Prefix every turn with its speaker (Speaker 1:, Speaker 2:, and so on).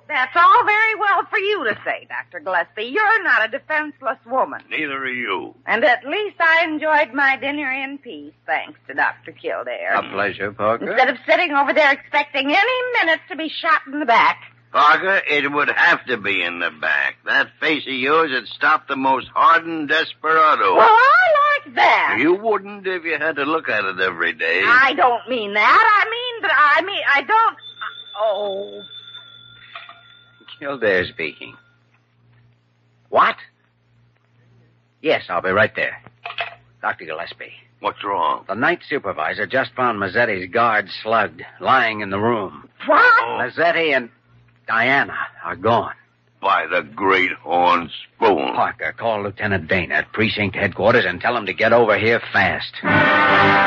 Speaker 1: That's all very well for you to say, Dr. Gillespie. You're not a defenseless woman.
Speaker 2: Neither are you.
Speaker 1: And at least I enjoyed my dinner in peace, thanks to Dr. Kildare.
Speaker 3: A pleasure, Parker.
Speaker 1: Instead of sitting over there expecting any minute to be shot in the back.
Speaker 2: Parker, it would have to be in the back. That face of yours would stop the most hardened desperado.
Speaker 1: Well, I like that.
Speaker 2: You wouldn't if you had to look at it every day.
Speaker 1: I don't mean that. I don't... Oh...
Speaker 3: Kildare speaking. What? Yes, I'll be right there. Dr. Gillespie.
Speaker 2: What's wrong?
Speaker 3: The night supervisor just found Mazzetti's guard slugged, lying in the room.
Speaker 1: What?
Speaker 3: Mazzetti and Diana are gone.
Speaker 2: By the great horn spoon.
Speaker 3: Parker, call Lieutenant Dana at precinct headquarters and tell him to get over here fast.